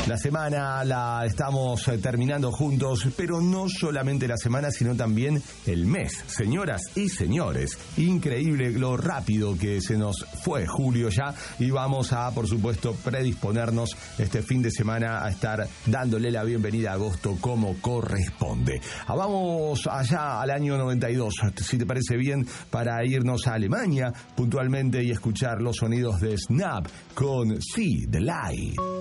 La semana la estamos terminando juntos, pero no solamente la semana, sino también el mes. Señoras y señores, increíble lo rápido que se nos fue julio ya, y vamos a, por supuesto, predisponernos este fin de semana a estar dándole la bienvenida a agosto como corresponde. Vamos allá al año 92, si te parece bien, para irnos a Alemania puntualmente y escuchar los sonidos de Snap con See the Light.